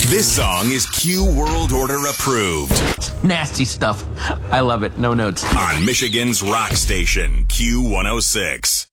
This song is Q World Order approved. Nasty stuff. I love it. No notes. On Michigan's rock station, Q106.